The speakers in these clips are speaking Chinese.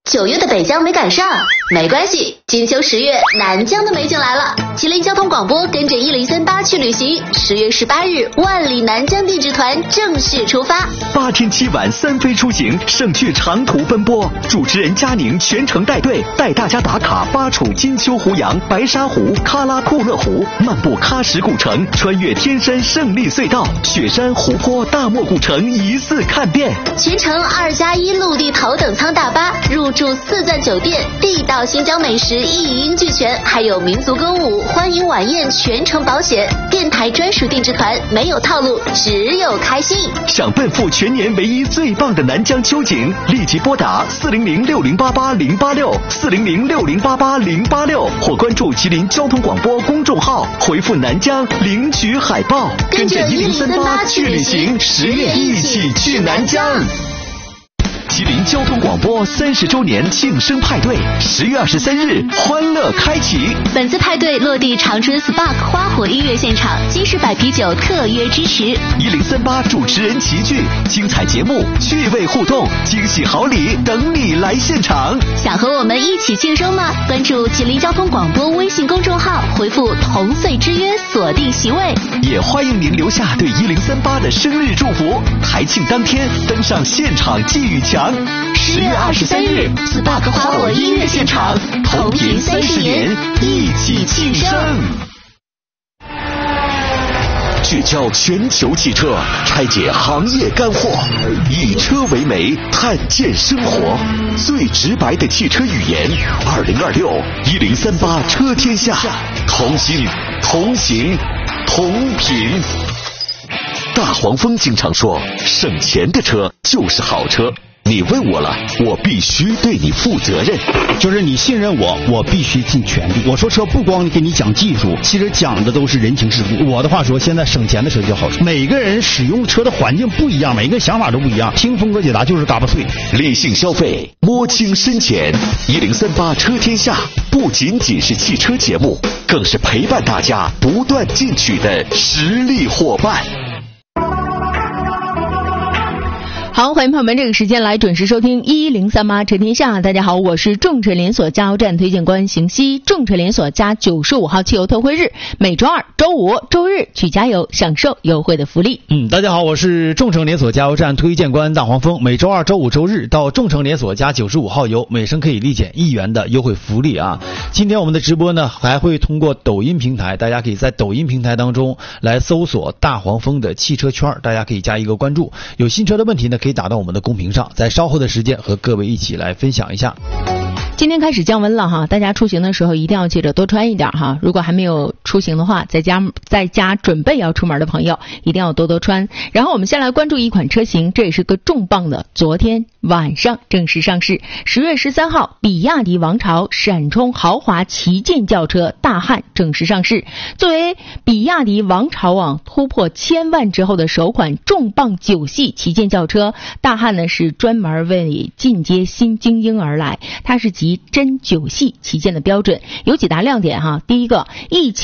9月的北疆没赶上，没关系，金秋10月南疆的美景来了。吉林交通广播跟着1038去旅行，10月18日万里南疆定制团正式出发 ，8天7晚3飞出行，省去长途奔波。主持人佳宁全程带队，带大家打卡巴楚金秋湖洋、白沙湖、喀拉库勒湖，漫步喀什古城，穿越天山胜利隧道，雪山、湖泊、大漠古城一次看遍。 全程2+1陆地头等舱大巴，入住4钻酒店，地道新疆美食一应俱全，还有民族歌舞、欢迎晚宴，全程保险。电台专属定制团，没有套路，只有开心。 想奔赴全年唯一最棒的南疆秋景，立即拨打400-6088-086，400-6088-086，或关注吉林交通广播公众号，回复南疆领取海报，跟着1038去旅行，10月一起去南疆。吉林交通广播30周年庆生派对，10月23日欢乐开启。 本次派对落地长春 Spark 花火音乐现场，金石百啤酒特约支持 ，1038主持人齐聚，精彩节目、趣味互动、惊喜好礼等你来现场。 想和我们一起庆生吗？关注吉林交通广播微信公众号，回复同岁之约，锁定席位。 也欢迎您留下对1038的生日祝福。台庆当天登上现场寄语墙。 10月23日 Spark 花火音乐现场，同频30年，一起庆生。 聚焦全球汽车，拆解行业干货，以车为媒，探见生活，最直白的汽车语言。2026 1038车天下，同心同行同频。大黄蜂经常说，省钱的车就是好车。你问我了，我必须对你负责任。 就是你信任我，我必须尽全力。我说车不光给你讲技术，其实讲的都是人情世故。我的话说，现在省钱的车就好车。每个人使用车的环境不一样，每个人想法都不一样。听峰哥解答就是嘎巴脆。 理性消费，摸清深浅。1038车天下不仅仅是汽车节目，更是陪伴大家不断进取的实力伙伴。 好，欢迎朋友们这个时间来准时收听1038车天下。大家好，我是众诚连锁加油站推荐官邢西。众诚连锁加95号汽油特惠日，每周二、周五、周日去加油，享受优惠的福利。 大家好，我是众诚连锁加油站推荐官大黄蜂。每周二、周五、周日到众诚连锁加95号油，每升可以立减1元的优惠福利啊！今天我们的直播呢，还会通过抖音平台，大家可以在抖音平台当中来搜索大黄蜂的汽车圈，大家可以加一个关注。有新车的问题呢，可以打到我们的公屏上，在稍后的时间和各位一起来分享一下。 今天开始降温了哈，大家出行的时候一定要记着多穿一点哈。如果还没有出行的话，在家准备要出门的朋友一定要多多穿。然后我们先来关注一款车型，这也是个重磅的，昨天晚上正式上市。10月13号，比亚迪王朝闪充豪华旗舰轿车大汉正式上市。作为比亚迪王朝突破1000万之后的首款重磅9系旗舰轿车，大汉呢是专门为进阶新精英而来，它是集真9系旗舰的标准，有几大亮点哈。第一个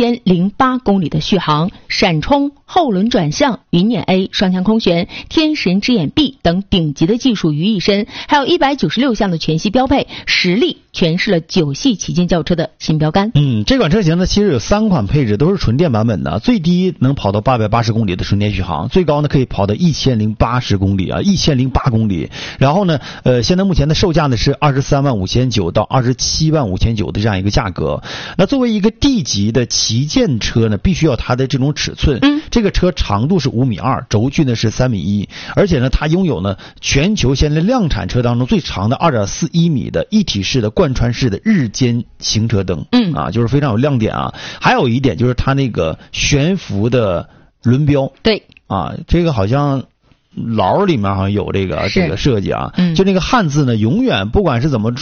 ，1008公里的续航，闪充后轮转向、云辇 A 双腔空悬、天神之眼 B 等顶级的技术于一身，还有196项的全系标配，实力诠释了9系旗舰轿车的新标杆。 这款车型呢，其实有3款配置，都是纯电版本的，最低能跑到880公里的纯电续航，最高呢可以跑到1080公里啊，1008公里。然后呢，现在目前的售价呢是235900到275900的这样一个价格。那作为一个 D 级的旗舰车呢，必须要它的这种尺寸。这个车长度是5.2米，轴距呢是3.1米，而且呢它拥有呢全球现在量产车当中最长的2.41米的一体式的贯穿式的日间行车灯。就是非常有亮点啊。还有一点就是它那个悬浮的轮标。 对这个好像劳里面好像有这个设计啊。就那个汉字呢，永远不管是怎么转，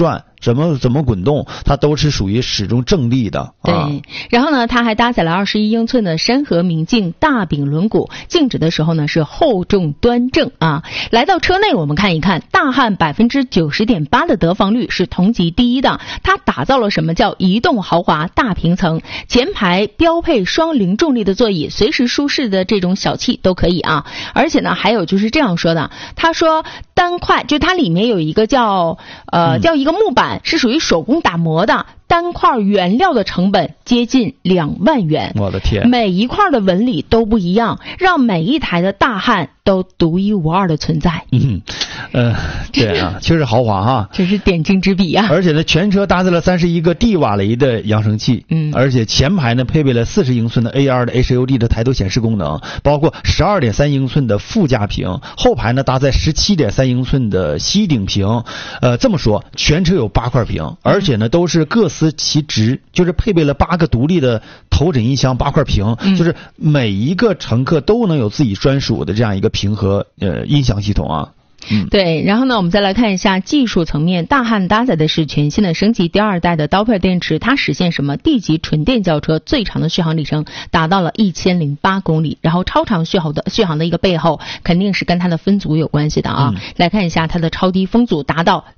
怎么滚动，它都是属于始终正立的。 对，然后呢，它还搭载了21英寸的山河明镜大柄轮毂，静止的时候呢是厚重端正啊。来到车内，我们看一看，大汉90.8%的得房率是同级第一的。它打造了什么叫移动豪华大平层，前排标配双零重力的座椅，随时舒适的这种小憩都可以啊。而且呢，还有就是这样说的，他说单块就它里面有一个叫一个木板，是属于手工打磨的。单块原料的成本接近2万元， 我的天！ 每一块的纹理都不一样，让每一台的大汉都独一无二的存在。 对啊，确实豪华哈， 这是点睛之笔啊！ 而且呢，全车搭载了31个帝瓦雷的扬声器，而且前排呢配备了40英寸的 AR 的 HUD 的抬头显示功能，包括12.3英寸的副驾屏，后排呢搭载17.3英寸的吸顶屏。这么说，全车有8块屏，而且呢都是各司其职，就是配备了8个独立的头枕音箱，8块屏，就是每一个乘客都能有自己专属的这样一个屏和音响系统啊。 对，然后呢，我们再来看一下技术层面，大汉搭载的是全新的升级第2代的刀片电池，它实现什么 D 级纯电轿车最长的续航里程达到了1008公里，然后超长续航的一个背后肯定是跟它的分组有关系的啊。来看一下它的超低风阻达到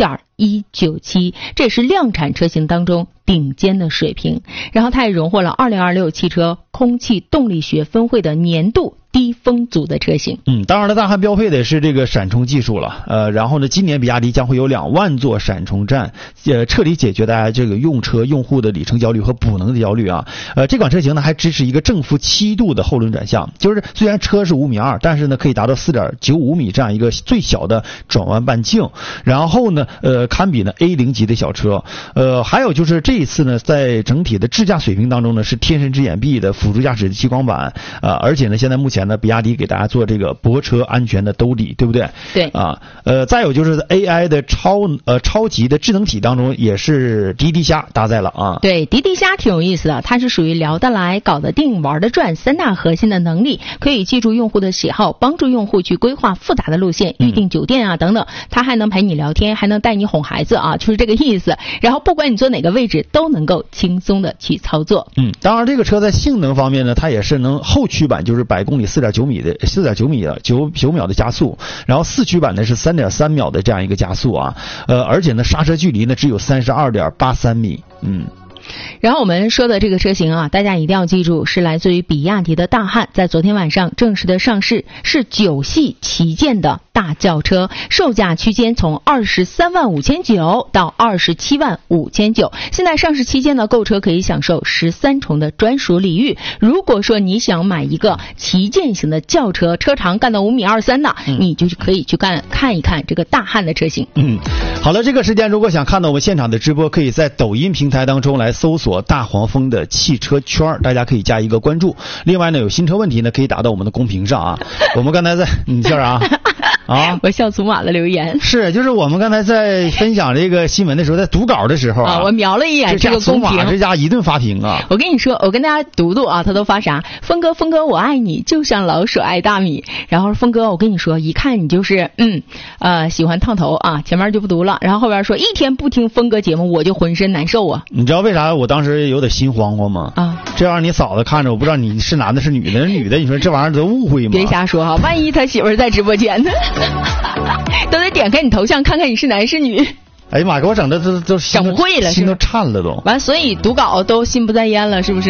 0.197，这也是量产车型当中顶尖的水平。然后它也荣获了2026汽车空气动力学分会的年度低风阻的车型。 当然了，大汉标配的是这个闪充技术了。然后呢，今年比亚迪将会有2万座闪充站，彻底解决大家这个用户的里程焦虑和补能的焦虑啊。这款车型呢还支持一个正负7度的后轮转向，就是虽然车是5.2米，但是呢可以达到4.95米这样一个最小的转弯半径。然后呢，堪比呢 A0级的小车。还有就是这一次呢，在整体的智驾水平当中呢，是天神之眼臂的辅助驾驶激光板。而且呢，现在目前呢，比亚迪给大家做这个泊车安全的兜底，对不对？ 对啊。再有就是 AI 的超级的智能体当中，也是滴滴虾搭载了啊。 对，滴滴虾挺有意思的，它是属于聊得来、搞得定、玩得转3大核心的能力，可以记住用户的喜好，帮助用户去规划复杂的路线、预订酒店啊等等。它还能陪你聊天，还能带你哄孩子啊，就是这个意思。然后不管你坐哪个位置，都能够轻松的去操作。 当然这个车在性能方面呢，它也是能后驱版就是100公里4.9秒的加速，然后四驱版呢是3.3秒的这样一个加速啊。而且呢刹车距离呢只有32.83米。 然后我们说的这个车型啊，大家一定要记住，是来自于比亚迪的大汉，在昨天晚上正式的上市，是9系旗舰的大轿车，售价区间从23.59万到27.59万。现在上市期间呢，购车可以享受13重的专属礼遇。如果说你想买一个旗舰型的轿车，车长干到5.23米的，你就可以去看一看这个大汉的车型。 好了，这个时间如果想看到我们现场的直播，可以在抖音平台当中来搜索大黄蜂的汽车圈，大家可以加一个关注。另外呢，有新车问题呢，可以打到我们的公屏上啊。我们刚才在你笑啥啊？ 我笑祖玛的留言就是我们刚才在分享这个新闻的时候，在读稿的时候我瞄了一眼这个公屏， 这家一顿发屏啊！ 我跟你说，我跟大家读啊，他都发啥？峰哥我爱你，就像老鼠爱大米。然后峰哥，我跟你说，一看你就是喜欢烫头啊，前面就不读了。然后后边说，一天不听峰哥节目，我就浑身难受啊。 你知道为啥我当时有点心慌慌吗？这玩意儿你嫂子看着，我不知道你是男的是女的，女的你说这玩意儿都误会吗？ 别瞎说哈，万一他媳妇儿在直播间呢，都得点开你头像看看你是男是女。 哎呀妈，给我整的都整不会了， 心都颤了都。 完，所以读稿都心不在焉了，是不是？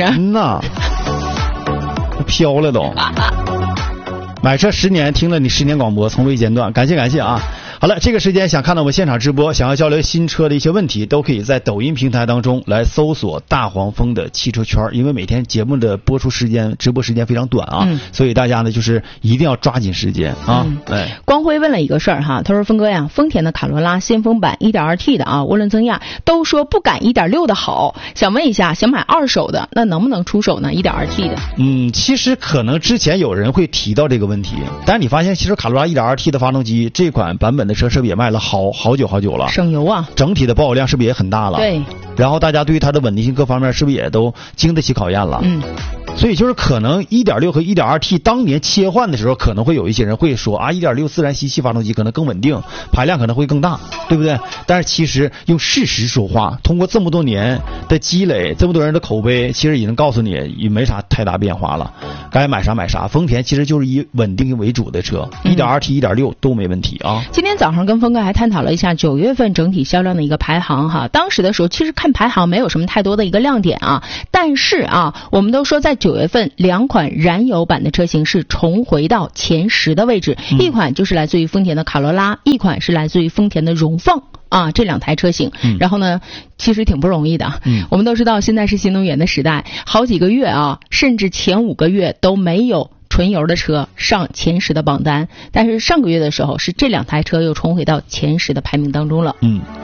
飘了都。买车10年，听了你10年广播，从未间断，感谢啊！好了，这个时间想看到我们现场直播，想要交流新车的一些问题，都可以在抖音平台当中来搜索大黄蜂的汽车圈，因为每天节目的播出时间、直播时间非常短啊，所以大家呢就是一定要抓紧时间啊。 光辉问了一个事儿哈，他说峰哥呀，丰田的卡罗拉先锋版 1.2T 的啊，涡轮增压都说不赶1.6的好，想问一下，想买二手的，那能不能出手呢 1.2T 的？ 其实可能之前有人会提到这个问题，但是你发现其实卡罗拉 1.2T 的发动机这款版本的车是不是也卖了好久了， 省油啊， 整体的保有量是不是也很大了？ 对， 然后大家对于它的稳定性各方面是不是也都经得起考验了？ 所以就是可能 1.6 和 1.2T 当年切换的时候，可能会有一些人会说啊 1.6 自然吸气发动机可能更稳定，排量可能会更大，对不对？但是其实用事实说话，通过这么多年的积累，这么多人的口碑，其实已经告诉你也没啥太大变化了，该买啥买啥。丰田其实就是以稳定为主的车，1.2T 1.6都没问题啊。 今天早上跟峰哥还探讨了一下9月份整体销量的一个排行哈，当时的时候其实看排行没有什么太多的一个亮点啊，但是啊，我们都说在9月份2款燃油版的车型是重回到前10的位置，一款就是来自于丰田的卡罗拉，一款是来自于丰田的荣放。啊，这2台车型，然后呢，其实挺不容易的。我们都知道现在是新能源的时代，好几个月啊，甚至前5个月都没有纯油的车上前10的榜单，但是上个月的时候是这2台车又重回到前10的排名当中了。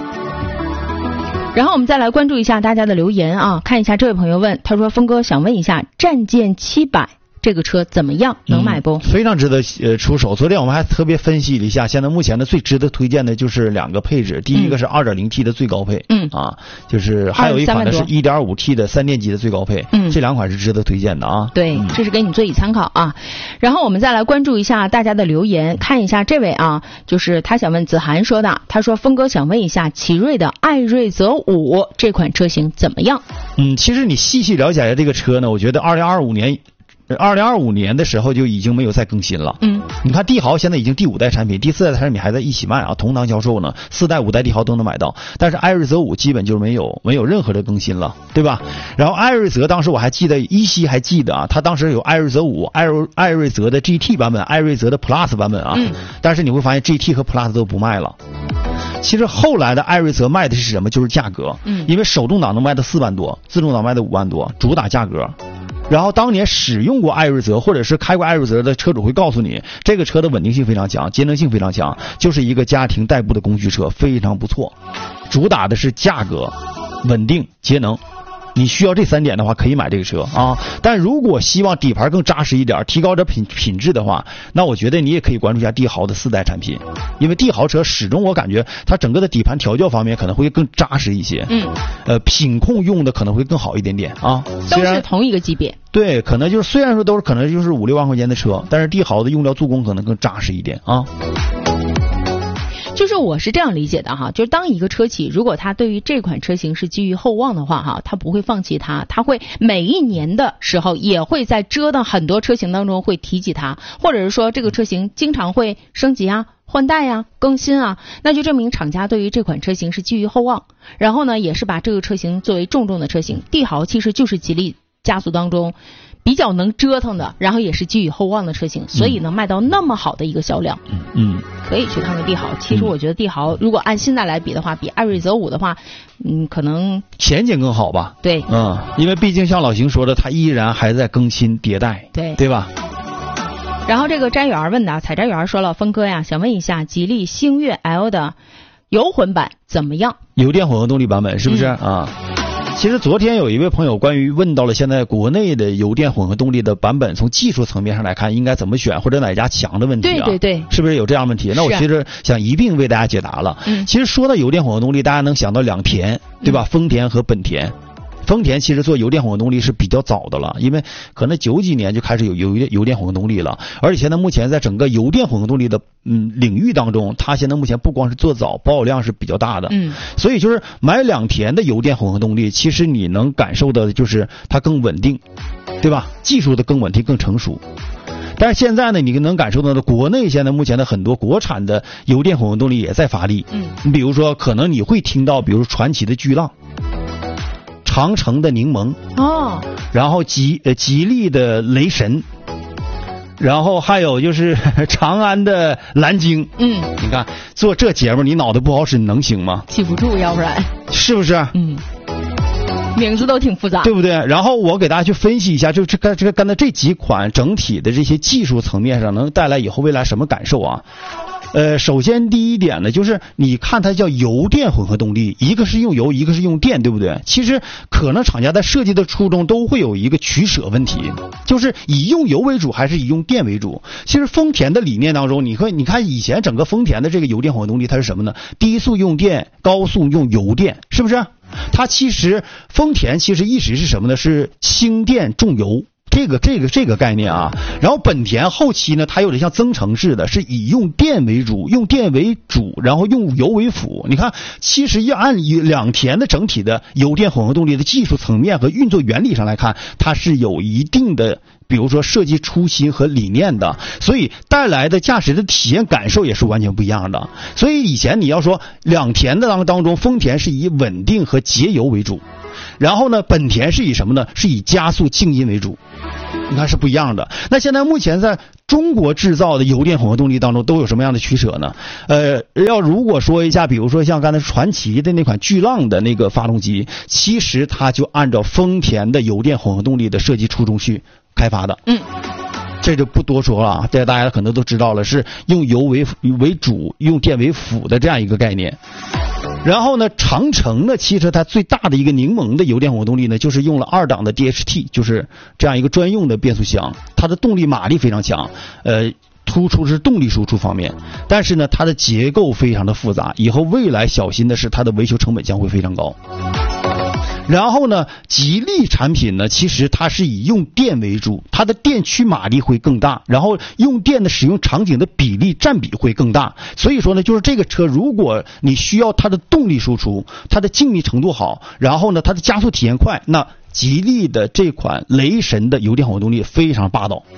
然后我们再来关注一下大家的留言啊，看一下这位朋友问，他说峰哥想问一下战舰700这个车怎么样，能买不？ 非常值得出手。昨天我们还特别分析了一下，现在目前的最值得推荐的就是2个配置，第一个是 2.0T 的最高配，就是还有一款呢是 1.5T 的3电机的最高配，这2款是值得推荐的啊。 对，这是给你做以参考啊。然后我们再来关注一下大家的留言，看一下这位啊，就是他想问子涵说的，他说峰哥想问一下奇瑞的艾瑞泽5这款车型怎么样？ 其实你细细了解一下这个车呢，我觉得2025年的时候就已经没有再更新了。你看帝豪现在已经第5代产品，第4代产品还在一起卖啊，同堂销售呢，4代5代帝豪都能买到，但是艾瑞泽5基本就没有任何的更新了，对吧？然后艾瑞泽当时我还记得，依稀还记得啊，它当时有艾瑞泽5、艾瑞泽的 GT 版本、艾瑞泽的 Plus 版本啊，但是你会发现 GT 和 Plus 都不卖了。其实后来的艾瑞泽卖的是什么？就是价格，因为手动挡能卖到4万多，自动挡卖到5万多，主打价格。然后当年使用过艾瑞泽或者是开过艾瑞泽的车主会告诉你，这个车的稳定性非常强，节能性非常强，就是一个家庭代步的工具车，非常不错。主打的是价格、稳定、节能。你需要这3点的话，可以买这个车啊。但如果希望底盘更扎实一点，提高点品质的话，那我觉得你也可以关注一下帝豪的4代产品，因为帝豪车始终我感觉它整个的底盘调教方面可能会更扎实一些。品控用的可能会更好一点点啊。 都是同一个级别。对， 可能就是虽然说都是可能就是5-6万块钱的车，但是帝豪的用料做工可能更扎实一点啊。 就是我是这样理解的哈，就是当一个车企如果他对于这款车型是寄予厚望的话哈，他不会放弃它，他会每一年的时候也会在折腾很多车型当中会提起它，或者是说这个车型经常会升级啊、换代啊、更新啊，那就证明厂家对于这款车型是寄予厚望，然后呢也是把这个车型作为重的车型。帝豪其实就是吉利家族当中比较能折腾的，然后也是寄予厚望的车型，所以能卖到那么好的一个销量。可以去看看帝豪。其实我觉得帝豪如果按现在来比的话，比艾瑞泽5的话，可能前景更好吧。 对， 因为毕竟像老邢说的，它依然还在更新迭代，对吧？ 然后这个摘园问的，采摘园说了，峰哥呀，想问一下吉利星越 L 的油混版怎么样？ 油电混合动力版本是不是啊？其实昨天有一位朋友问到了现在国内的油电混合动力的版本，从技术层面上来看应该怎么选，或者哪家强的问题啊？ 对， 是不是有这样问题？那我其实想一并为大家解答了。其实说到油电混合动力，大家能想到2田，对吧？丰田和本田。丰田其实做油电混合动力是比较早的了，因为可能90几年就开始有油电混合动力了，而且现在目前在整个油电混合动力的领域当中，它现在目前不光是做早，保有量是比较大的。所以就是买2田的油电混合动力，其实你能感受到的就是它更稳定，对吧？技术的更稳定、更成熟。但是现在呢，你能感受到的，国内现在目前的很多国产的油电混合动力也在发力。你比如说，可能你会听到，比如说传祺的巨浪。长城的柠檬然后吉利的雷神，然后还有就是长安的蓝鲸。你看做这节目，你脑袋不好使，你能行吗？ 记不住，要不然是不是？ 名字都挺复杂， 对不对？然后我给大家去分析一下，就刚才这几款整体的这些技术层面上能带来以后未来什么感受啊？首先第一点呢，就是你看它叫油电混合动力，一个是用油，一个是用电，对不对？其实可能厂家在设计的初衷都会有一个取舍问题，就是以用油为主还是以用电为主。其实丰田的理念当中，你看以前整个丰田的这个油电混合动力它是什么呢？低速用电，高速用油电，是不是？它其实丰田其实一直是什么呢？是轻电重油。 这个概念啊。然后本田后期呢，它有点像增程式的，是以用电为主，然后用油为辅。你看，其实要按两田的整体的油电混合动力的技术层面和运作原理上来看，它是有一定的，比如说设计初心和理念的，所以带来的驾驶的体验感受也是完全不一样的。所以以前你要说两田的当中，丰田是以稳定和节油为主，然后呢，本田是以什么呢？是以加速静音为主。你看是不一样的。那现在目前在中国制造的油电混合动力当中都有什么样的取舍呢？如果说一下，比如说像刚才传祺的那款巨浪的那个发动机，其实它就按照丰田的油电混合动力的设计初衷去开发的。这就不多说了啊，这大家可能都知道了，是用油为主，用电为辅的这样一个概念。然后呢，长城呢，其实它最大的一个柠檬的油电混合动力呢，就是用了2档的 DHT， 就是这样一个专用的变速箱，它的动力马力非常强，突出是动力输出方面，但是呢，它的结构非常的复杂，以后未来小心的是它的维修成本将会非常高。然后呢，吉利产品呢，其实它是以用电为主，它的电驱马力会更大，然后用电的使用场景的占比会更大。所以说呢，就是这个车，如果你需要它的动力输出，它的静谧程度好，然后呢，它的加速体验快，那吉利的这款雷神的油电混合动力非常霸道。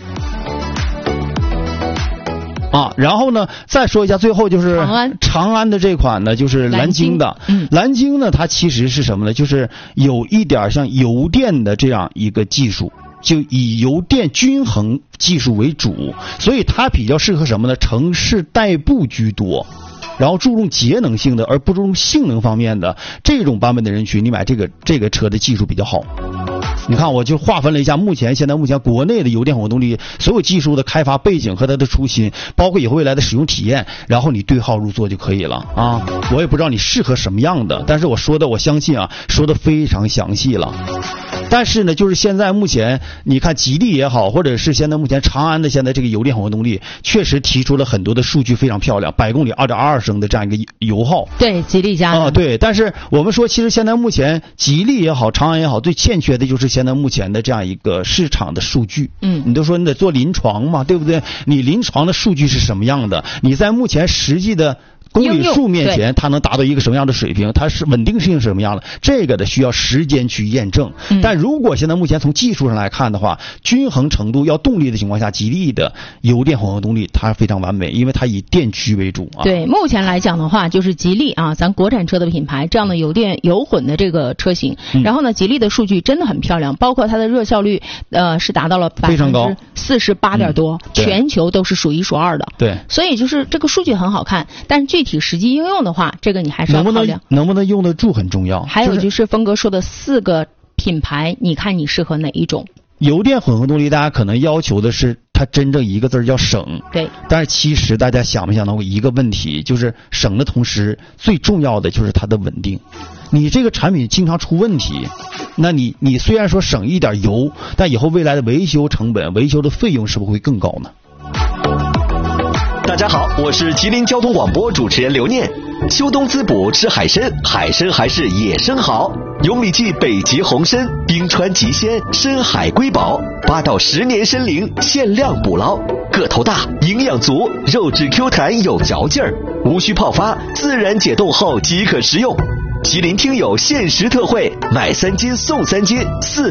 然后呢，再说一下，最后就是长安的这款呢，就是蓝鲸的。蓝鲸呢，它其实是什么呢？就是有一点像油电的这样一个技术，就以油电均衡技术为主，所以它比较适合什么呢？城市代步居多，然后注重节能性的，而不注重性能方面的这种版本的人群，你买这个车的技术比较好。你看，我就划分了一下现在目前国内的油电混合动力所有技术的开发背景和它的初心，包括以后未来的使用体验，然后你对号入座就可以了啊。我也不知道你适合什么样的，但是我相信说的非常详细了。但是呢，就是现在目前你看吉利也好，或者是现在目前长安的现在这个油电混合动力，确实提出了很多的数据非常漂亮，100公里2.22升的这样一个油耗。 对，吉利家的对。但是我们说，其实现在目前吉利也好，长安也好，最欠缺的就是现在目前的这样一个市场的数据。你都说你得做临床嘛，对不对？你临床的数据是什么样的？你在目前实际的公里数面前，它能达到一个什么样的水平？它是稳定性是什么样的？这个的需要时间去验证。但如果现在目前从技术上来看的话，均衡程度要动力的情况下，吉利的油电混合动力它非常完美，因为它以电驱为主啊。 对，目前来讲的话，就是吉利咱国产车的品牌这样的油电油混的这个车型，然后呢，吉利的数据真的很漂亮，包括它的热效率是达到了非常高 48点多，全球都是数1数2的。 对， 所以就是这个数据很好看，但是具体实际应用的话，这个你还是要考量能不能用得住很重要。 还有就是峰哥说的4个品牌，你看你适合哪一种？ 油电混合动力大家可能要求的是它真正一个字叫省， 对。 但是其实大家想没想到过一个问题，就是省的同时，最重要的就是它的稳定。你这个产品经常出问题，那你虽然说省一点油，但以后未来的维修成本、维修的费用是不是会更高呢？ 大家好，我是吉林交通广播主持人刘念。秋冬滋补吃海参，海参还是野生好。永里记北极红参，冰川极鲜，深海瑰宝，8到10年参龄，限量捕捞，个头大，营养足，肉质 Q 弹有嚼劲儿，无需泡发，自然解冻后即可食用。吉林听友限时特惠，买3斤送3斤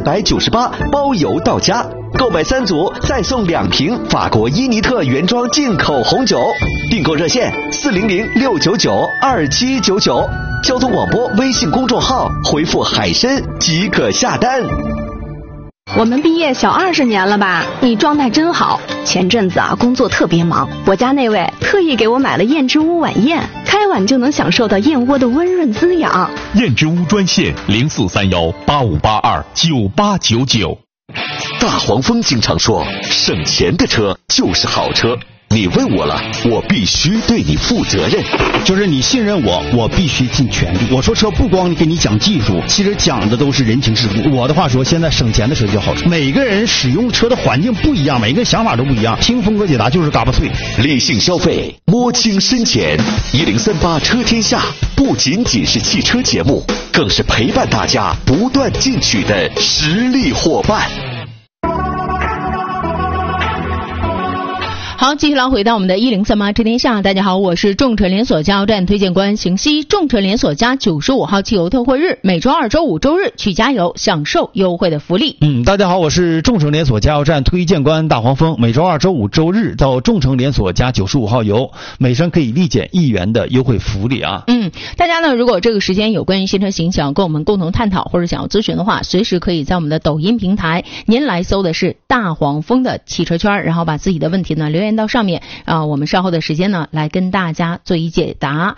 ，498包邮到家。购买3组再送2瓶法国伊尼特原装进口红酒。订购热线400-699-2799，交通广播微信公众号回复海参即可下单。 我们毕业小20年了吧？你状态真好。前阵子工作特别忙，我家那位特意给我买了燕之屋晚宴，开碗就能享受到燕窝的温润滋养。 燕之屋专线043185829899。 大黄蜂经常说，省钱的车就是好车。你问我了，我必须对你负责任。 就是你信任我，我必须尽全力。我说车不光给你讲技术，其实讲的都是人情世故。我的话说，现在省钱的车就好。每个人使用车的环境不一样，每个人想法都不一样。听峰哥解答就是嘎巴脆。 理性消费，摸清深浅。1038车天下不仅仅是汽车节目，更是陪伴大家不断进取的实力伙伴。 好，继续来回到我们的1038知天下。大家好，我是众诚连锁加油站推荐官邢西。众诚连锁加95号汽油特惠日，每周2、周5、周日去加油，享受优惠的福利。 大家好，我是众诚连锁加油站推荐官大黄蜂。每周2、周5、周日到众诚连锁加95号油，每升可以立减1元的优惠福利啊。 大家呢，如果这个时间有关于新车型想要跟我们共同探讨或者想要咨询的话，随时可以在我们的抖音平台，您来搜的是大黄蜂的汽车圈，然后把自己的问题呢留言到上面我们稍后的时间呢来跟大家做一解答。